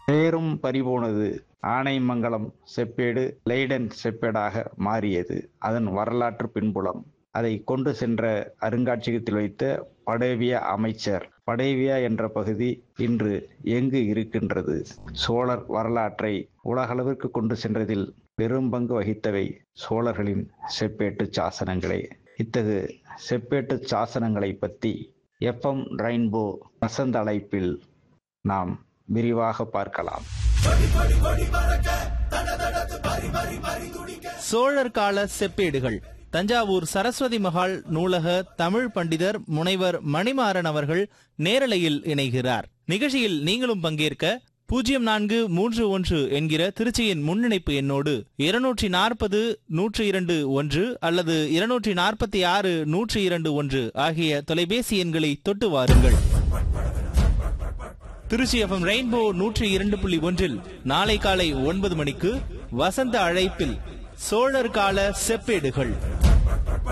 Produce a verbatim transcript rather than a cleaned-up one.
பெயரும் பறிபோனது. ஆனைமங்கலம் செப்பேடு லெய்டன் செப்பேடாக மாறியது. அதன் வரலாற்று பின்புலம் அதை கொண்டு சென்ற அருங்காட்சியகத்தில் வைத்த படேவிய அமைச்சர். படேவியா என்ற பகுதி இன்று எங்கு இருக்கின்றது? சோழர் வரலாற்றை உலகளவிற்கு கொண்டு சென்றதில் பெரும் பங்கு வகித்தவை சோழர்களின் செப்பேட்டு சாசனங்களே. இத்தகு செப்பேட்டு சாசனங்களை பற்றி எஃப்எம் ரெயின்போ வசந்த அழைப்பில் நாம் விரிவாக பார்க்கலாம். சோழர் கால செப்பேடுகள். தஞ்சாவூர் சரஸ்வதி மகால் நூலக தமிழ் பண்டிதர் முனைவர் மணிமாறன் அவர்கள் நேரலையில் இணைகிறார். நிகழ்ச்சியில் நீங்களும் பங்கேற்க பூஜ்ஜியம் நான்கு மூன்று ஒன்று என்கிற திருச்சியின் முன்னிணைப்பு எண்ணோடு இருநூற்றி நாற்பது நூற்றி இரண்டு ஒன்று அல்லது இருநூற்றி நாற்பத்தி ஆறு நூற்றி இரண்டு ஒன்று ஆகிய தொலைபேசி எண்களை தொட்டு வாருங்கள். திருச்சி எஃப்எம் ரெயின்போ நூற்றி இரண்டு புள்ளி ஒன்றில் நாளை காலை ஒன்பது மணிக்கு வசந்த அழைப்பில் சோழர் கால செப்பேடுகள்.